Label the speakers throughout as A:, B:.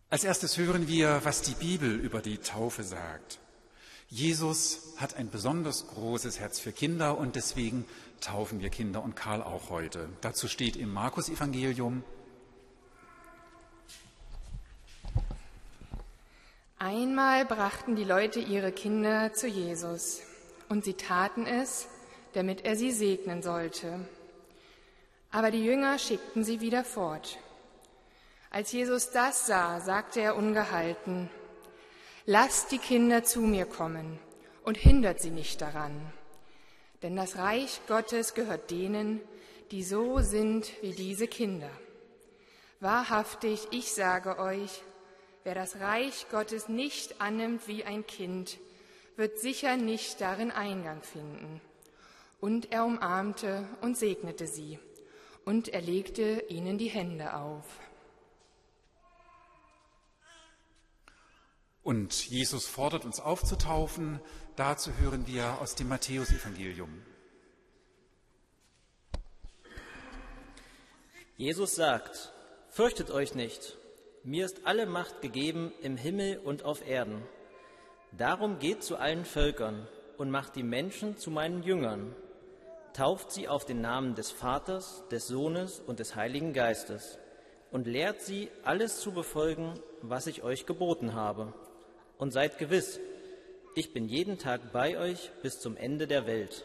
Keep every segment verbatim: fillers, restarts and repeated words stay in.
A: Als erstes hören wir, was die Bibel über die Taufe sagt. Jesus hat ein besonders großes Herz für Kinder und deswegen taufen wir Kinder und Karl auch heute. Dazu steht im Markus-Evangelium:
B: Einmal brachten die Leute ihre Kinder zu Jesus, und sie taten es, damit er sie segnen sollte. Aber die Jünger schickten sie wieder fort. Als Jesus das sah, sagte er ungehalten: Lasst die Kinder zu mir kommen und hindert sie nicht daran, denn das Reich Gottes gehört denen, die so sind wie diese Kinder. Wahrhaftig, ich sage euch, wer das Reich Gottes nicht annimmt wie ein Kind, wird sicher nicht darin Eingang finden. Und er umarmte und segnete sie, und er legte ihnen die Hände auf.
A: Und Jesus fordert uns auf zu taufen. Dazu hören wir aus dem Matthäus-Evangelium.
C: Jesus sagt: Fürchtet euch nicht, mir ist alle Macht gegeben im Himmel und auf Erden. Darum geht zu allen Völkern und macht die Menschen zu meinen Jüngern. Tauft sie auf den Namen des Vaters, des Sohnes und des Heiligen Geistes und lehrt sie, alles zu befolgen, was ich euch geboten habe. Und seid gewiss, ich bin jeden Tag bei euch bis zum Ende der Welt.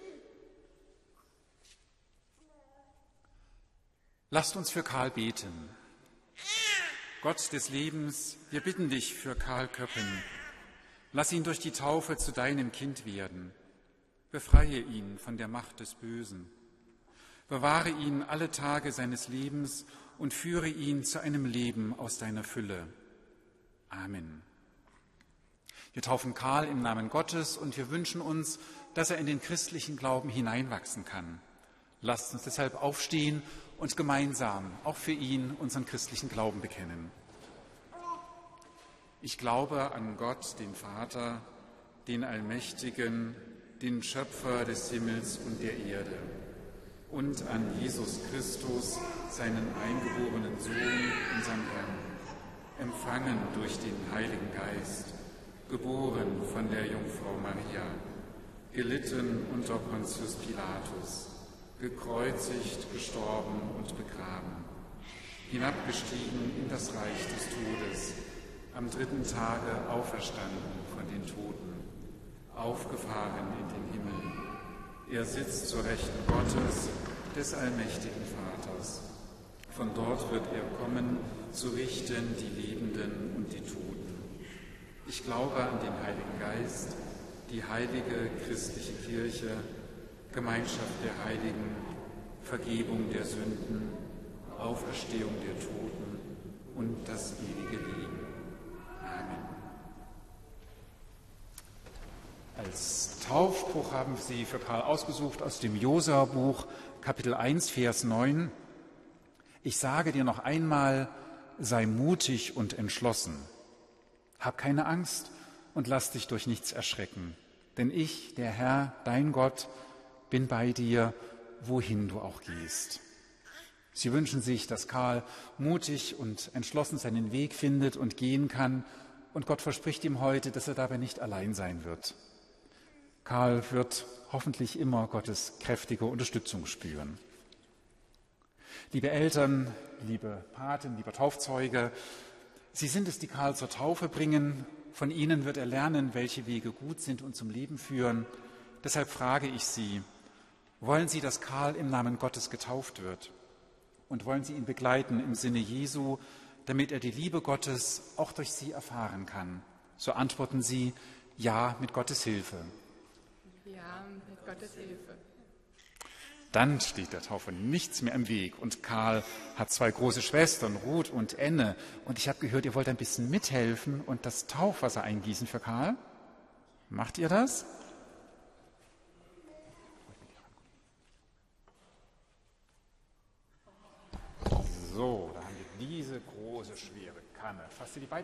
A: Lasst uns für Karl beten. Gott des Lebens, wir bitten dich für Karl Köppen. Lass ihn durch die Taufe zu deinem Kind werden. Befreie ihn von der Macht des Bösen. Bewahre ihn alle Tage seines Lebens und führe ihn zu einem Leben aus deiner Fülle. Amen. Wir taufen Karl im Namen Gottes und wir wünschen uns, dass er in den christlichen Glauben hineinwachsen kann. Lasst uns deshalb aufstehen und gemeinsam auch für ihn unseren christlichen Glauben bekennen. Ich glaube an Gott, den Vater, den Allmächtigen, den Schöpfer des Himmels und der Erde, und an Jesus Christus, seinen eingeborenen Sohn, unseren Herrn, empfangen durch den Heiligen Geist, geboren von der Jungfrau Maria, gelitten unter Pontius Pilatus, gekreuzigt, gestorben und begraben, hinabgestiegen in das Reich des Todes, am dritten Tage auferstanden von den Toten, aufgefahren in den Himmel. Er sitzt zur Rechten Gottes, des allmächtigen Vaters. Von dort wird er kommen, zu richten die Lebenden und die Toten. Ich glaube an den Heiligen Geist, die heilige christliche Kirche, Gemeinschaft der Heiligen, Vergebung der Sünden, Auferstehung der Toten und das ewige Leben. Amen. Als Taufspruch haben Sie für Karl ausgesucht aus dem Josua-Buch, Kapitel eins, Vers neun. Ich sage dir noch einmal, sei mutig und entschlossen. Hab keine Angst und lass dich durch nichts erschrecken. Denn ich, der Herr, dein Gott, bin bei dir, wohin du auch gehst. Sie wünschen sich, dass Karl mutig und entschlossen seinen Weg findet und gehen kann. Und Gott verspricht ihm heute, dass er dabei nicht allein sein wird. Karl wird hoffentlich immer Gottes kräftige Unterstützung spüren. Liebe Eltern, liebe Paten, lieber Taufzeuge, Sie sind es, die Karl zur Taufe bringen. Von Ihnen wird er lernen, welche Wege gut sind und zum Leben führen. Deshalb frage ich Sie, wollen Sie, dass Karl im Namen Gottes getauft wird? Und wollen Sie ihn begleiten im Sinne Jesu, damit er die Liebe Gottes auch durch Sie erfahren kann? So antworten Sie, ja, mit Gottes Hilfe.
B: Ja, mit Gottes Hilfe.
A: Dann steht der Taufe nichts mehr im Weg. Und Karl hat zwei große Schwestern, Ruth und Enne. Und ich habe gehört, ihr wollt ein bisschen mithelfen und das Taufwasser eingießen für Karl. Macht ihr das? So, da haben wir diese große, schwere Kanne. Fasst ihr die beiden